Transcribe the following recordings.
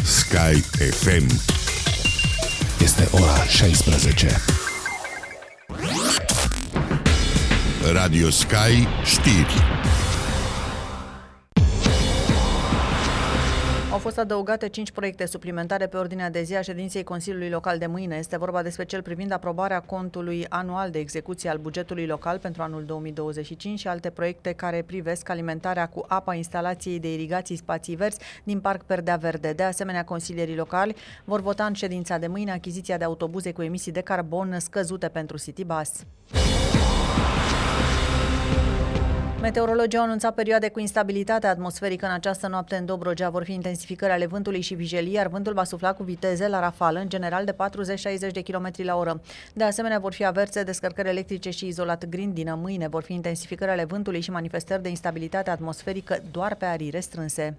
Sky FM. Este ora 16. Radio Sky știri. Au fost adăugate 5 proiecte suplimentare pe ordinea de zi a ședinței Consiliului Local de mâine. Este vorba despre cel privind aprobarea contului anual de execuție al bugetului local pentru anul 2025 și alte proiecte care privesc alimentarea cu apa instalației de irigații spații verzi din Parc Perdea Verde. De asemenea, consilierii locali vor vota în ședința de mâine achiziția de autobuze cu emisii de carbon scăzute pentru City Bus. Meteorologii au anunțat perioade cu instabilitate atmosferică în această noapte în Dobrogea. Vor fi intensificări ale vântului și vijelii, iar vântul va sufla cu viteze la rafală, în general de 40-60 de km la oră. De asemenea, vor fi averse, descărcări electrice și izolat grindină. Mâine vor fi intensificări ale vântului și manifestări de instabilitate atmosferică doar pe arii restrânse.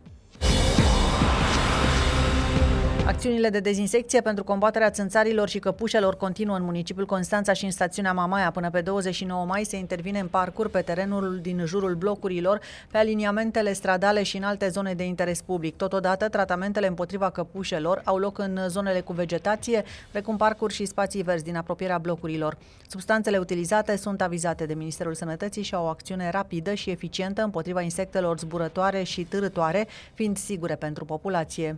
Acțiunile de dezinsecție pentru combaterea țânțarilor și căpușelor continuă în municipiul Constanța și în stațiunea Mamaia. Până pe 29 mai se intervine în parcuri pe terenul din jurul blocurilor, pe aliniamentele stradale și în alte zone de interes public. Totodată, tratamentele împotriva căpușelor au loc în zonele cu vegetație, precum parcuri și spații verzi din apropierea blocurilor. Substanțele utilizate sunt avizate de Ministerul Sănătății și au o acțiune rapidă și eficientă împotriva insectelor zburătoare și târătoare, fiind sigure pentru populație.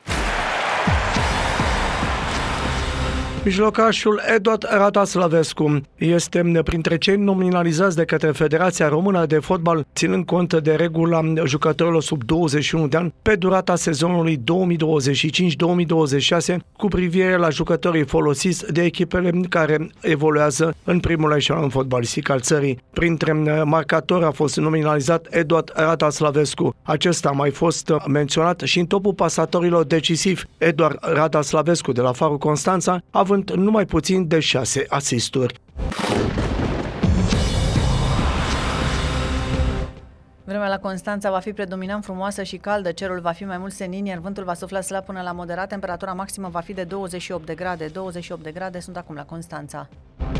Mijlocașul Eduard Radaslavescu este printre cei nominalizați de către Federația Română de Fotbal, ținând cont de regula jucătorilor sub 21 de ani pe durata sezonului 2025-2026 cu privire la jucătorii folosiți de echipele care evoluează în primul eșalon fotbalistic al țării. Printre marcatori a fost nominalizat Eduard Radaslavescu. Acesta a mai fost menționat și în topul pasatorilor decisivi. Eduard Radaslavescu de la Farul Constanța având numai puțin de 6 asisturi. Vremea la Constanța va fi predominant frumoasă și caldă, cerul va fi mai mult senin, iar vântul va sufla slab până la moderat, temperatura maximă va fi de 28 de grade. 28 de grade sunt acum la Constanța.